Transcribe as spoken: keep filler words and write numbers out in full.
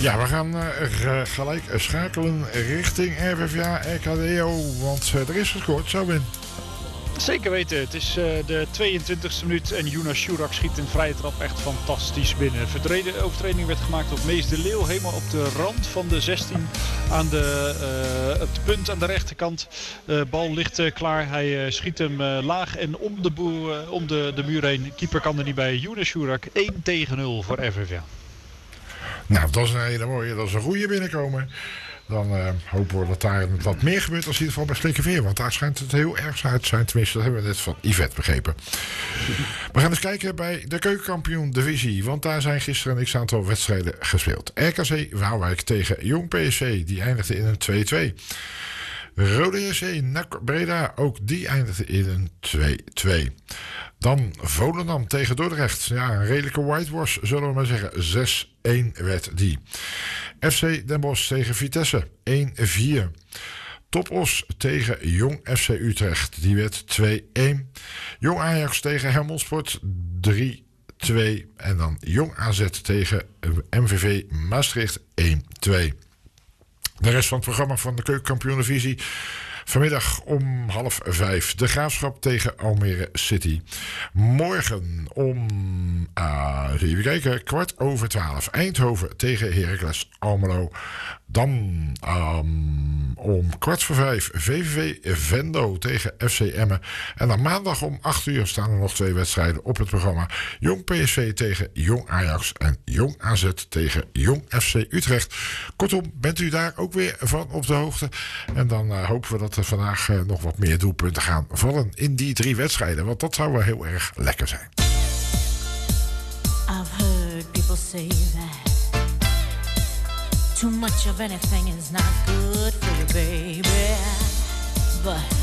Ja, we gaan uh, gelijk schakelen richting R V V A R K D O, want uh, er is gescoord, zo in. Zeker weten, het is uh, de tweeëntwintigste minuut en Jonas Sjurak schiet een vrije trap echt fantastisch binnen. Verdreden, overtreding werd gemaakt op Mees de Leeuw, helemaal op de rand van de zestien, aan de, uh, het punt aan de rechterkant. De bal ligt uh, klaar, hij uh, schiet hem uh, laag en om, de, boer, uh, om de, de muur heen. Keeper kan er niet bij, Jonas Sjurak, één tegen nul voor R V V A. Nou, dat is een hele mooie, dat is een goede binnenkomen. Dan uh, hopen we dat daar wat meer gebeurt als in ieder geval bij Slinkerveer. Want daar schijnt het heel erg uit te zijn. Tenminste, dat hebben we net van Yvette begrepen. We gaan eens kijken bij de keukenkampioen divisie. Want daar zijn gisteren een x-aantal wedstrijden gespeeld. R K C Waalwijk tegen Jong P S V. Die eindigde in een twee-twee. Rode J C N A C Breda. Ook die eindigde in een twee-twee. Dan Volendam tegen Dordrecht. Ja, een redelijke whitewash, zullen we maar zeggen. zes-één werd die. F C Den Bosch tegen Vitesse. één-vier. Top Os tegen Jong F C Utrecht. Die werd twee-één. Jong Ajax tegen Helmond Sport. drie-twee. En dan Jong A Z tegen M V V Maastricht. één-twee. De rest van het programma van de keukenkampioen-divisie. Vanmiddag om half vijf de Graafschap tegen Almere City. Morgen om, uh, even kijken, kwart over twaalf Eindhoven tegen Heracles Almelo. Dan um, om kwart voor vijf V V V Venlo tegen F C Emmen. En dan maandag om acht uur staan er nog twee wedstrijden op het programma. Jong P S V tegen Jong Ajax en Jong A Z tegen Jong F C Utrecht. Kortom, bent u daar ook weer van op de hoogte. En dan uh, hopen we dat er vandaag uh, nog wat meer doelpunten gaan vallen in die drie wedstrijden. Want dat zou wel heel erg lekker zijn. I've heard people say that too much of anything is not good for you, baby. But